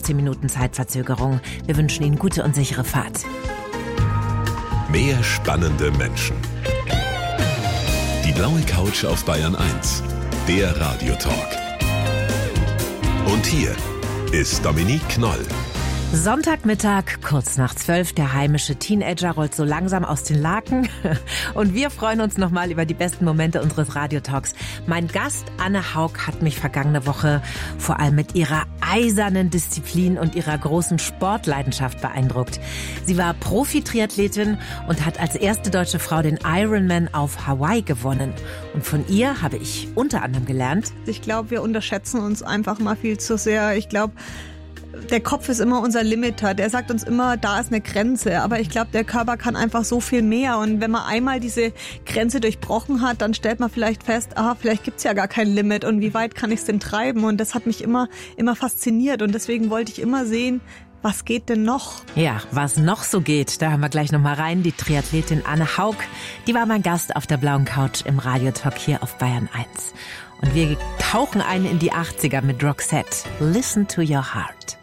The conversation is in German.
15 Minuten Zeitverzögerung. Wir wünschen Ihnen gute und sichere Fahrt. Mehr spannende Menschen. Die blaue Couch auf Bayern 1. Der Radiotalk. Und hier ist Dominique Knoll. Sonntagmittag, kurz nach 12, der heimische Teenager rollt so langsam aus den Laken und wir freuen uns nochmal über die besten Momente unseres Radiotalks. Mein Gast Anne Haug hat mich vergangene Woche vor allem mit ihrer eisernen Disziplin und ihrer großen Sportleidenschaft beeindruckt. Sie war Profi-Triathletin und hat als erste deutsche Frau den Ironman auf Hawaii gewonnen. Und von ihr habe ich unter anderem gelernt: Ich glaube, wir unterschätzen uns einfach mal viel zu sehr. Ich glaube, der Kopf ist immer unser Limiter. Der sagt uns immer, da ist eine Grenze. Aber ich glaube, der Körper kann einfach so viel mehr. Und wenn man einmal diese Grenze durchbrochen hat, dann stellt man vielleicht fest, vielleicht gibt's ja gar kein Limit. Und wie weit kann ich es denn treiben? Und das hat mich immer fasziniert. Und deswegen wollte ich immer sehen, was geht denn noch? Ja, was noch so geht, da hören wir gleich nochmal rein. Die Triathletin Anne Haug, die war mein Gast auf der blauen Couch im Radiotalk hier auf Bayern 1. Und wir tauchen ein in die 80er mit Roxette. Listen to your heart.